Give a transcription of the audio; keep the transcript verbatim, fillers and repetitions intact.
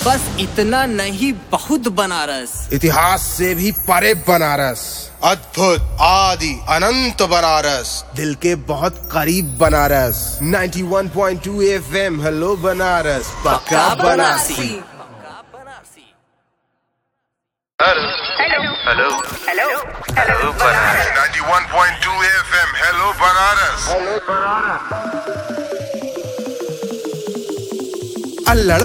बस इतना नहीं, बहुत बनारस। इतिहास से भी परे बनारस, अद्भुत आदि अनंत बनारस, दिल के बहुत करीब बनारस। नाइंटी वन point two FM, hello Banaras, पक्का Banarasi. Hello hello hello hello Banaras. Ninety वन point two FM, hello Banaras. अल्लड़